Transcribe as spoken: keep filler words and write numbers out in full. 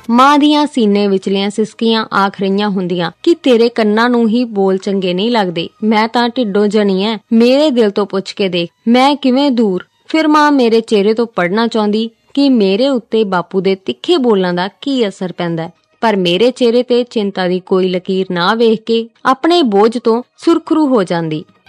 ਮਾਂ ਦੀਆਂ ਸੀਨੇ ਵਿਚਲੀਆਂ ਸਿਸਕੀਆਂ ਆਖ ਰਹੀਆਂ ਹੁੰਦੀਆਂ ਕਿ ਤੇਰੇ ਕੰਨਾਂ ਨੂੰ ਹੀ ਬੋਲ ਚੰਗੇ ਨਹੀਂ ਲੱਗਦੇ, ਮੈਂ ਤਾਂ ਢਿੱਡੋਂ ਜਣੀ ਐ, ਮੇਰੇ ਦਿਲ ਤੋਂ ਪੁੱਛ ਕੇ ਦੇਖ ਮੈਂ ਕਿਵੇਂ ਦੂਰ। ਫਿਰ ਮਾਂ ਮੇਰੇ ਚਿਹਰੇ ਤੋਂ ਪੜ੍ਹਨਾ ਚਾਹੁੰਦੀ ਕਿ ਮੇਰੇ ਉੱਤੇ ਬਾਪੂ ਦੇ ਤਿੱਖੇ ਬੋਲਾਂ ਦਾ ਕੀ ਅਸਰ ਪੈਂਦਾ, ਪਰ ਮੇਰੇ ਚਿਹਰੇ ਤੇ ਚਿੰਤਾ ਦੀ ਕੋਈ ਲਕੀਰ ਨਾ ਵੇਖ ਕੇ ਆਪਣੇ ਬੋਝ ਤੋਂ ਸੁਰਖਰੂ ਹੋ ਜਾਂਦੀ।